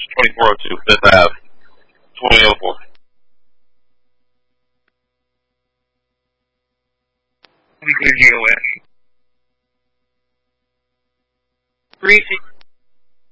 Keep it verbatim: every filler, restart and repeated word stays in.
twenty-four oh two, Fifth Ave, twenty oh four. Weekly G O S. Three